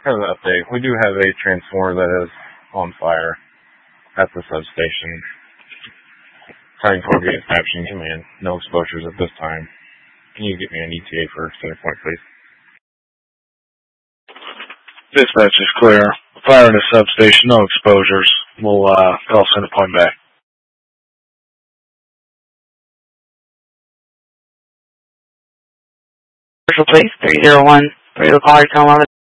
Kind of an update. We do have a transformer that is on fire at the substation. Time for caption command. No exposures at this time. Can you get me an ETA for center point, please? Dispatch is clear. Fire in the substation, no exposures. We'll call center point back. Please, 301, 3 to call,